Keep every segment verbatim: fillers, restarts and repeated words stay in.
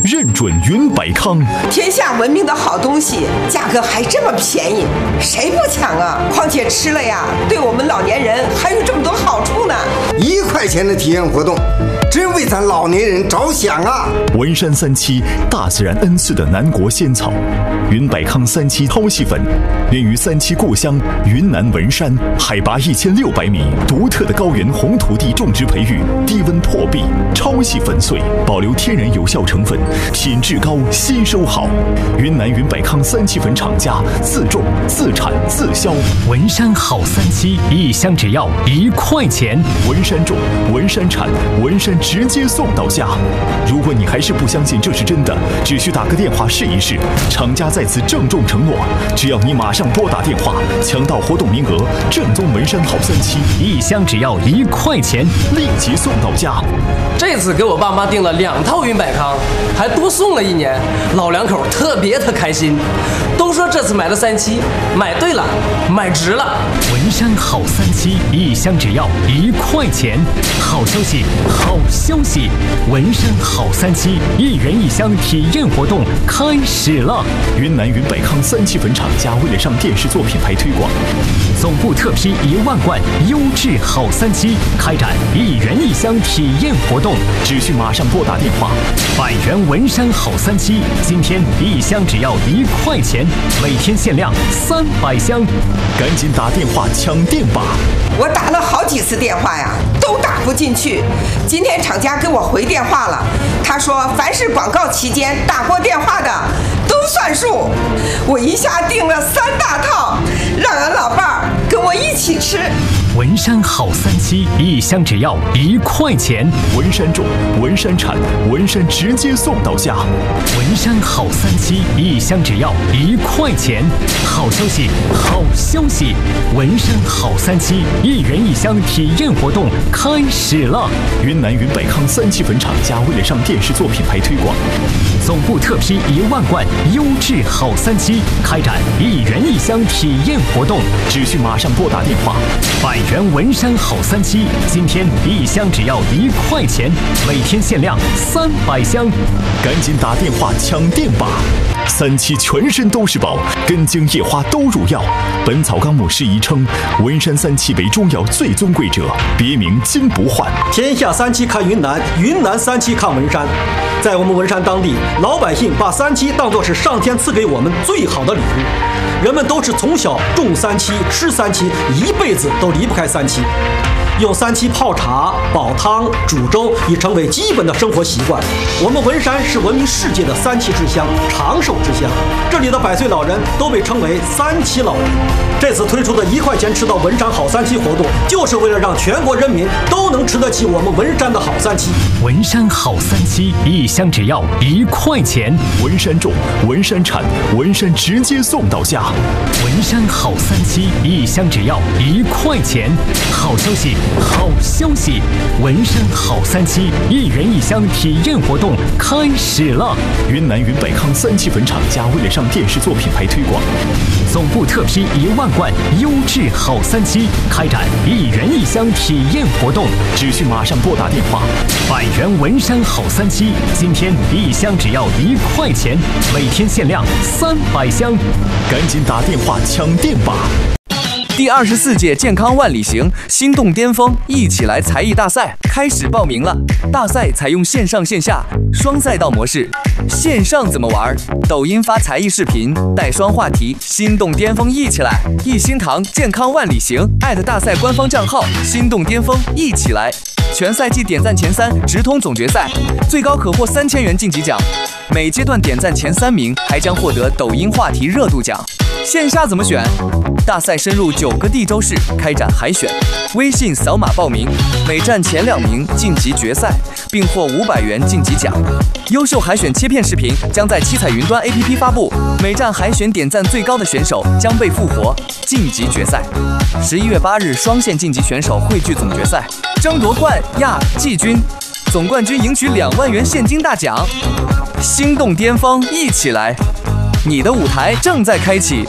认准云百康。 天下闻名的好东西，价格还这么便宜，谁不抢啊？况且吃了呀，对我们老年人还有这么多好处呢。 一块钱的体验活动，真为咱老年人着想啊！ 文山三七，大自然恩赐的南国仙草，云百康三七超细粉，源于三七故乡云南文山，海拔一千六百米，独特的高原红土地种植培育，低温破壁，超细粉碎，保留天然有效成分，品质高，吸收好。云南云百康三七粉厂家自种、自产、自销。 文山好三七，一箱只要一块钱。 文山种，文山产，文山直接送到家。如果你还是不相信这是真的，只需打个电话试一试。厂家在此郑重承诺，只要你马上拨打电话，抢到活动名额，正宗文山好三七， 一箱只要一块钱， 立即送到家。 这次给我爸妈订了两套云百康，还多送了一年，老两口特别的开心，都说这次买了三七，买对了，买值了。 文山好三七，一箱只要一块钱。好消息，好消息！文山好三七一人一箱体验活动开始了。 云南云百康三七粉厂家为了上电视做品牌推广， 总部特批一万罐优质好三七，开展一人一箱体验活动， 只需马上拨打电话。 百元文山好三七，今天一箱只要一块钱，每天限量三百箱， 赶紧打电话抢店吧！ 我打了好几次电话呀，都打不进去。今天厂家给我回电话了，他说凡是广告期间打过电话的都算数。我一下订了三大套，让俺老伴儿跟我一起吃。 文山好三七，一箱只要一块钱。 文山种，文山产，文山直接送到家。 文山好三七，一箱只要一块钱。好消息，好消息！文山好三七一人一箱体验活动开始了。 云南云百康三七粉厂家为了上电视做品牌推广， 总部特批一万罐优质好三七，开展一人一箱体验活动， 只需马上拨打电话。 百元文山好三七，今天一箱只要一块钱，每天限量三百箱， 赶紧打电话抢店吧！三七全身都是宝，根茎叶花都入药。本草纲目释疑称，文山三七为中药最尊贵者，别名金不换。 天下三七看云南，云南三七看文山。在我们文山当地，老百姓把三七当作是上天赐给我们最好的礼物。人们都是从小种三七、吃三七，一辈子都离不开三七。用三七泡茶、煲汤、煮粥已成为基本的生活习惯。我们文山是闻名世界的三七之乡、长寿之乡，这里的百岁老人都被称为三七老人。这次推出的一块钱吃到文山好三七活动，就是为了让全国人民都能吃得起我们文山的好三七。 文山好三七，一箱只要一块钱。 文山种，文山产，文山直接送到家。 文山好三七，一箱只要一块钱。好消息，好消息！文山好三七一人一箱体验活动开始了。 云南云百康三七粉厂家为了上电视做品牌推广， 总部特批一万罐优质好三七，开展一人一箱体验活动， 只需马上拨打电话。 百元文山好三七，今天一箱只要一块钱，每天限量三百箱， 赶紧打电话抢店吧！ 第二十四届健康万里行心动巅峰一起来才艺大赛开始报名了。大赛采用线上线下双赛道模式。线上怎么玩？抖音发才艺视频，带双话题，心动巅峰一起来！一心堂健康万里行艾特大赛官方账号心动巅峰一起来！全赛季点赞前三直通总决赛，最高可获三千元晋级奖。每阶段点赞前三名还将获得抖音话题热度奖。线下怎么选？大赛深入九个地州市开展海选，微信扫码报名，每站前两名晋级决赛，并获五百元晋级奖。优秀海选切片视频将在七彩云端 A P P 发布，每站海选点赞最高的选手将被复活晋级决赛。十一月八日双线晋级选手汇聚总决赛，争夺冠亚季军，总冠军赢取两万元现金大奖。心动巅峰一起来！你的舞台正在开启。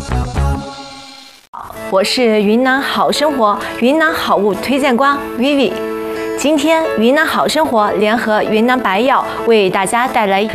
我是云南好生活云南好物推荐官 Vivi。今天云南好生活联合云南白药为大家带来